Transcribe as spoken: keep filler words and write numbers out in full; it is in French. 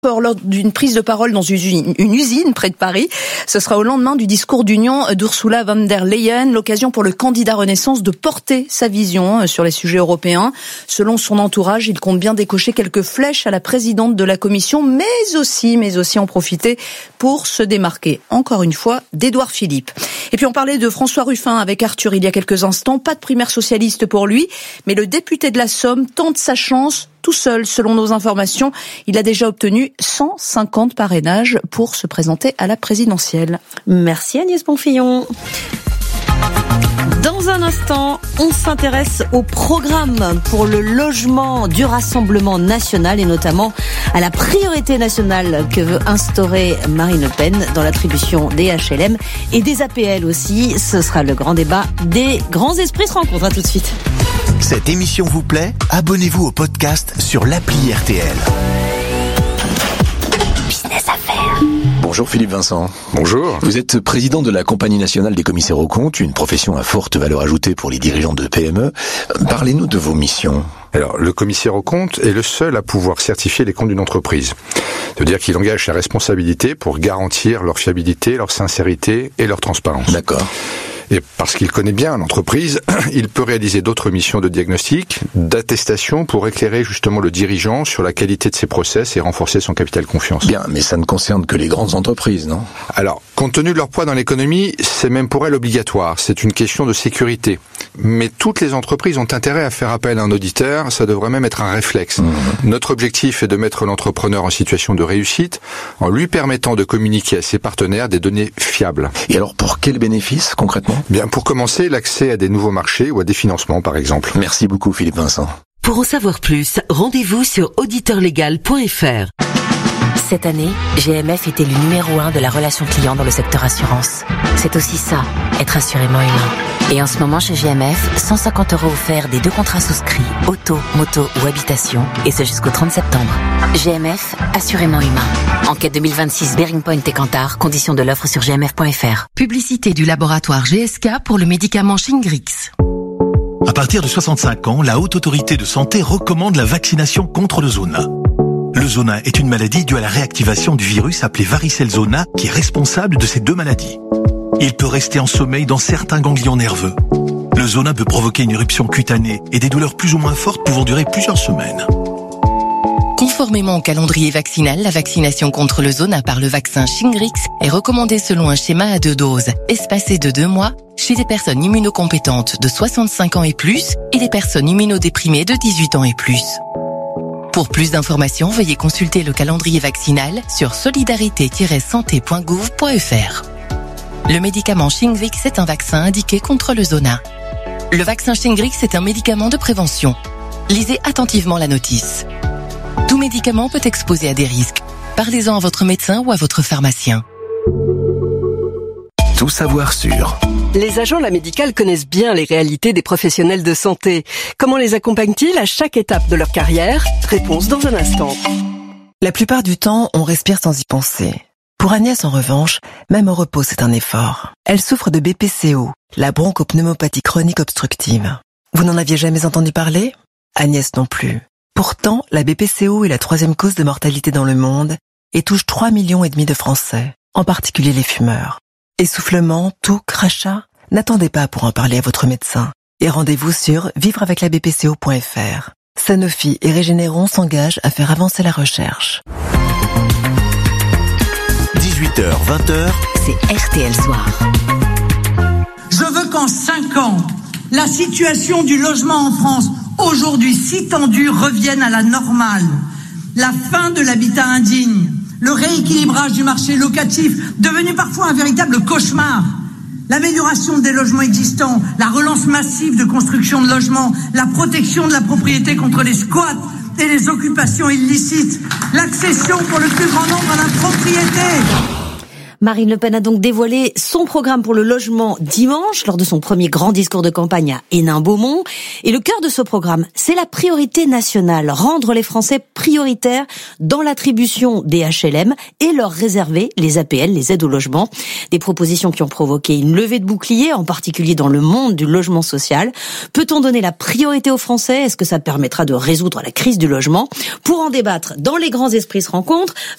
lors d'une prise de parole dans une usine, une usine près de Paris. Ce sera au lendemain du discours d'union d'Ursula von der Leyen, l'occasion pour le candidat Renaissance de porter sa vision sur les sujets européens. Selon son entourage, il compte bien décocher quelques flèches à la présidente de la Commission, mais aussi, mais aussi en profiter pour se démarquer, encore une fois, d'Édouard Philippe. Et puis on parlait de François Ruffin avec Arthur il y a quelques instants. Pas de primaire socialiste pour lui, mais le député de la Somme tente sa chance tout seul. Selon nos informations, il a déjà obtenu cent cinquante parrainages pour se présenter à la présidentielle. Merci Agnès Bonfillon. Dans un instant, on s'intéresse au programme pour le logement du Rassemblement national et notamment à la priorité nationale que veut instaurer Marine Le Pen dans l'attribution des H L M et des A P L aussi. Ce sera le grand débat des grands esprits se rencontrent. À tout de suite. Cette émission vous plaît ? Abonnez-vous au podcast sur l'appli R T L. Business Affaires. Bonjour Philippe Vincent. Bonjour. Vous êtes président de la Compagnie nationale des commissaires aux comptes, une profession à forte valeur ajoutée pour les dirigeants de P M E. Parlez-nous de vos missions. Alors, le commissaire aux comptes est le seul à pouvoir certifier les comptes d'une entreprise. C'est-à-dire qu'il engage sa responsabilité pour garantir leur fiabilité, leur sincérité et leur transparence. D'accord. Et parce qu'il connaît bien l'entreprise, il peut réaliser d'autres missions de diagnostic, d'attestation pour éclairer justement le dirigeant sur la qualité de ses process et renforcer son capital confiance. Bien, mais ça ne concerne que les grandes entreprises, non ? Alors, compte tenu de leur poids dans l'économie, c'est même pour elles obligatoire. C'est une question de sécurité. Mais toutes les entreprises ont intérêt à faire appel à un auditeur, ça devrait même être un réflexe. Mmh. Notre objectif est de mettre l'entrepreneur en situation de réussite en lui permettant de communiquer à ses partenaires des données fiables. Et alors, pour quel bénéfice concrètement ? Bien, pour commencer, l'accès à des nouveaux marchés ou à des financements, par exemple. Merci beaucoup, Philippe Vincent. Pour en savoir plus, rendez-vous sur auditeur légal point f r. Cette année, G M F était le numéro un de la relation client dans le secteur assurance. C'est aussi ça, être assurément humain. Et en ce moment, chez G M F, cent cinquante euros offerts des deux contrats souscrits, auto, moto ou habitation, et ce jusqu'au trente septembre. G M F, assurément humain. Enquête deux mille vingt-six, Bearing Point et Kantar, conditions de l'offre sur g m f point f r. Publicité du laboratoire G S K pour le médicament Shingrix. À partir de soixante-cinq ans, la Haute Autorité de Santé recommande la vaccination contre le zona. Le zona est une maladie due à la réactivation du virus appelé varicelle zona qui est responsable de ces deux maladies. Il peut rester en sommeil dans certains ganglions nerveux. Le zona peut provoquer une éruption cutanée et des douleurs plus ou moins fortes pouvant durer plusieurs semaines. Conformément au calendrier vaccinal, la vaccination contre le zona par le vaccin Shingrix est recommandée selon un schéma à deux doses, espacé de deux mois, chez les personnes immunocompétentes de soixante-cinq ans et plus et les personnes immunodéprimées de dix-huit ans et plus. Pour plus d'informations, veuillez consulter le calendrier vaccinal sur solidarité tiret santé point gouv point f r. Le médicament Shingrix est un vaccin indiqué contre le zona. Le vaccin Shingrix est un médicament de prévention. Lisez attentivement la notice. Tout médicament peut exposer à des risques. Parlez-en à votre médecin ou à votre pharmacien. Tout savoir sur. Les agents de la médicale connaissent bien les réalités des professionnels de santé. Comment les accompagnent-ils à chaque étape de leur carrière ? Réponse dans un instant. La plupart du temps, on respire sans y penser. Pour Agnès, en revanche, même au repos, c'est un effort. Elle souffre de B P C O, la bronchopneumopathie chronique obstructive. Vous n'en aviez jamais entendu parler ? Agnès non plus. Pourtant, la B P C O est la troisième cause de mortalité dans le monde et touche trois millions et demi de Français, en particulier les fumeurs. Essoufflement, toux, crachat ? N'attendez pas pour en parler à votre médecin. Et rendez-vous sur vivre avec la b p c o point f r. Sanofi et Régénéron s'engagent à faire avancer la recherche. dix-huit heures vingt, c'est R T L Soir. Je veux qu'en cinq ans, la situation du logement en France, aujourd'hui si tendue, revienne à la normale. La fin de l'habitat indigne, le rééquilibrage du marché locatif, devenu parfois un véritable cauchemar, l'amélioration des logements existants, la relance massive de construction de logements, la protection de la propriété contre les squats et les occupations illicites, l'accession pour le plus grand nombre à la propriété. Marine Le Pen a donc dévoilé son programme pour le logement dimanche lors de son premier grand discours de campagne à Hénin-Beaumont. Et le cœur de ce programme, c'est la priorité nationale, rendre les Français prioritaires dans l'attribution des H L M et leur réserver les A P L, les aides au logement. Des propositions qui ont provoqué une levée de boucliers, en particulier dans le monde du logement social. Peut-on donner la priorité aux Français ? Est-ce que ça permettra de résoudre la crise du logement ? Pour en débattre, dans les grands esprits se rencontrent.